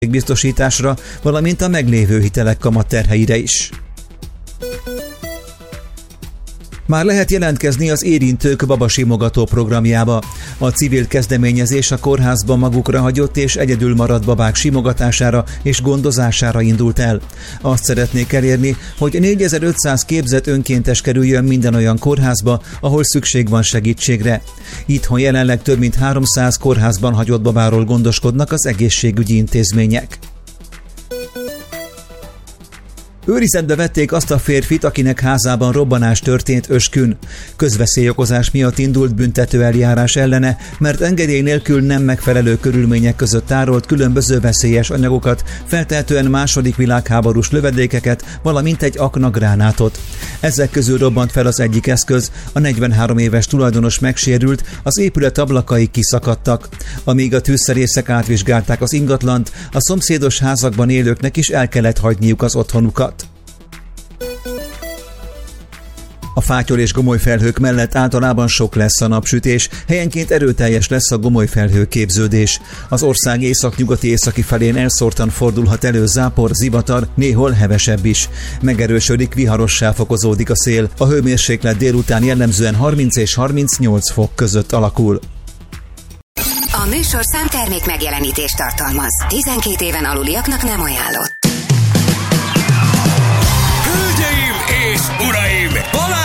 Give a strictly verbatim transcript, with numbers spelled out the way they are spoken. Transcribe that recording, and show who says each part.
Speaker 1: biztosításra, valamint a meglévő hitelek kamatterheire is. Már lehet jelentkezni az Érintők babasimogató programjába. A civil kezdeményezés a kórházban magukra hagyott és egyedül maradt babák simogatására és gondozására indult el. Azt szeretnék elérni, hogy négyezer-ötszáz képzett önkéntes kerüljön minden olyan kórházba, ahol szükség van segítségre. Itthon jelenleg több mint háromszáz kórházban hagyott babáról gondoskodnak az egészségügyi intézmények. Őrizetbe vették azt a férfit, akinek házában robbanás történt Öskün. Közveszélyokozás miatt indult büntetőeljárás ellene, mert engedély nélkül nem megfelelő körülmények között tárolt különböző veszélyes anyagokat, feltehetően második világháborús lövedékeket, valamint egy aknagránátot. Ezek közül robbant fel az egyik eszköz, a negyvenhárom éves tulajdonos megsérült, az épület ablakai kiszakadtak. Amíg a tűzszerészek átvizsgálták az ingatlant, a szomszédos házakban élőknek is el kellett hagyniuk az otthonukat. A fátyol és gomoly felhők mellett általában sok lesz a napsütés, helyenként erőteljes lesz a gomoly felhőképződés. Az ország északnyugati északi felén elszórtan fordulhat elő zápor, zivatar, néhol hevesebb is. Megerősödik, viharossá fokozódik a szél, a hőmérséklet délután jellemzően harminc és harmincnyolc fok között alakul.
Speaker 2: A műsorszám termék megjelenítést tartalmaz. tizenkét éven aluliaknak nem ajánlott.